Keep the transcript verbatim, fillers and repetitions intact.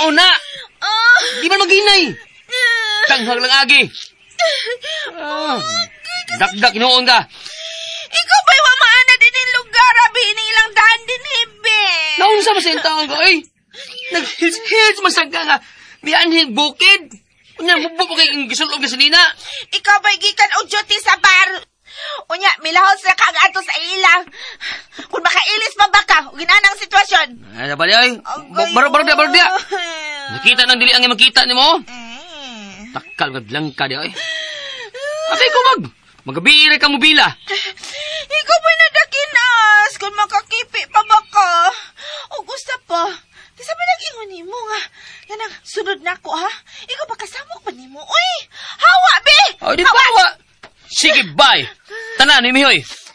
una. Oh. Di man maghinay. Tanghag lang agi. Ah, dak-dak noon ka. Ikaw ba'y wamaana din yung lugar, abi, nilang daan din, hebe. Naunsa ba sa yung taong ko, eh? Nag-hils-hils masagka nga. Mianhing bukid. Unya, bubo kay gisulog na sa nina. Ikaw ba'y gikan o duty sa bar? Unya, milahos na kagato sa ilang. Kung makailis pa ba ka, ginanang sitwasyon. Ay, napali ay. Baro-baro dia, baro dia. Nakita ng dili ang makita ni mo. Mm. Takal ka blanka dia, ay. Abay ko mag. Magabiri ka mo bila. Ikaw ba'y nadakinas kung makakipi pa ba ka? O gusto pa. Di sa malagingon ni mo nga. Yan ang sunod na ako, ha? Ikaw ba kasamok pa ni mo? Uy! Hawa, be! Oh, di ba, hawa? Sige, bye. Tanan, imihoy.